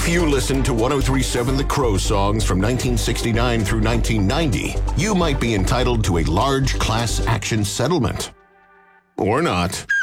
If you listen to 1037 The Crow songs from 1969 through 1990, you might be entitled to a large class action settlement. Or not.